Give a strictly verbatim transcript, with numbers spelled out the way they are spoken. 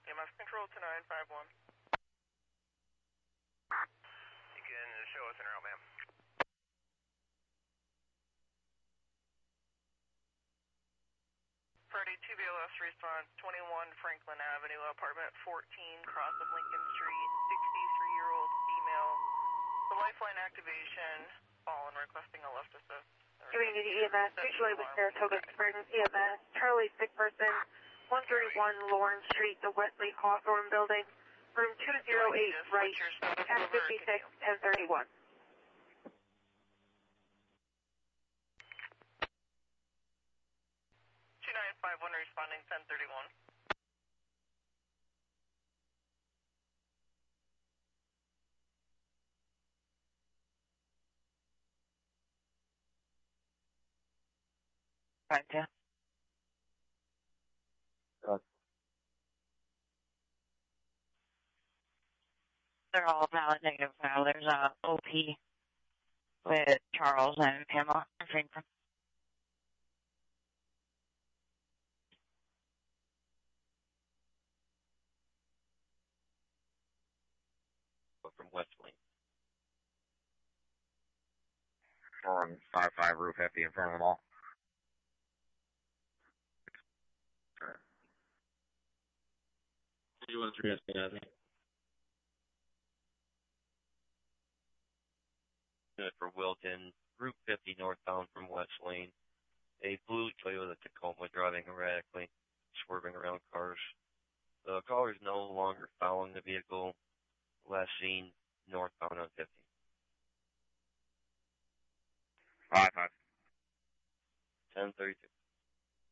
E M S control to nine five one. You can show us in route, ma'am. Freddie, two B L S response, twenty-one Franklin Avenue, apartment fourteen, cross of Lincoln Street, sixty-three-year-old female. The lifeline activation, fallen, requesting a left assist. Community E M S, usually with Saratoga Springs E M S, Charlie sick person, one thirty-one Lawrence Street, the Wesley Hawthorne building, room two oh eight, right, F fifty-six, ten thirty-one. two nine five one responding ten thirty-one. Right, yeah. Uh, They're all valid negative file. There's a O P with Charles and Pamela and Franklin. From Westley. On five five roof heavy in front of them all. You want three S P, I think. For Wilton, Route fifty northbound from West Lane. A blue Toyota Tacoma driving erratically, swerving around cars. The caller is no longer following the vehicle, last seen northbound on fifty. Five five. ten thirty-two.